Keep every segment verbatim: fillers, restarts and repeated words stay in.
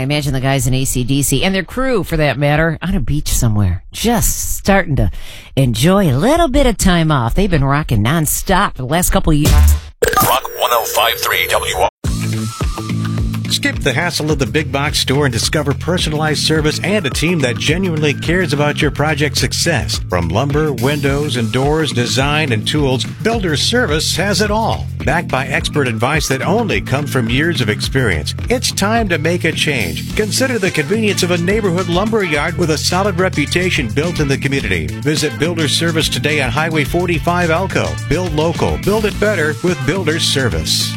imagine the guys in A C D C and their crew, for that matter, on a beach somewhere, just starting to enjoy a little bit of time off. They've been rocking nonstop for the last couple of years. Rock one oh five point three W O. Skip the hassle of the big box store and discover personalized service and a team that genuinely cares about your project's success. From lumber, windows, and doors, design, and tools, Builder Service has it all. Backed by expert advice that only comes from years of experience. It's time to make a change. Consider the convenience of a neighborhood lumber yard with a solid reputation built in the community. Visit Builder Service today on Highway forty-five Elko. Build local. Build it better with Builder Service.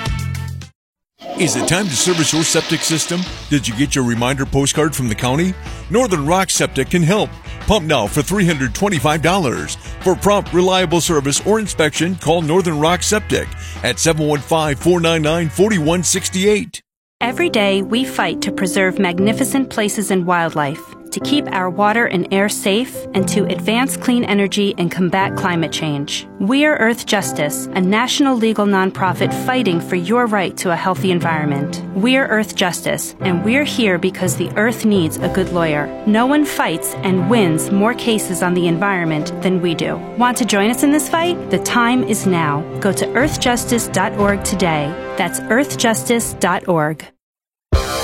Is it time to service your septic system? Did you get your reminder postcard from the county? Northern Rock Septic can help. Pump now for three hundred twenty-five dollars. For prompt, reliable service or inspection, call Northern Rock Septic at seven one five, four nine nine, four one six eight. Every day, we fight to preserve magnificent places and wildlife, to keep our water and air safe, and to advance clean energy and combat climate change. We are Earth Justice, a national legal nonprofit fighting for your right to a healthy environment. We are Earth Justice, and we're here because the Earth needs a good lawyer. No one fights and wins more cases on the environment than we do. Want to join us in this fight? The time is now. Go to earth justice dot org today. That's earth justice dot org.